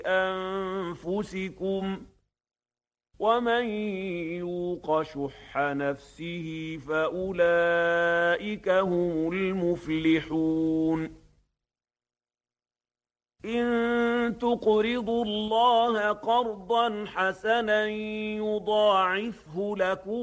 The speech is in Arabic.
أنفسكم ومن يوق شح نفسه فأولئك هم المفلحون إن تقرضوا الله قرضا حسنا يضاعفه لكم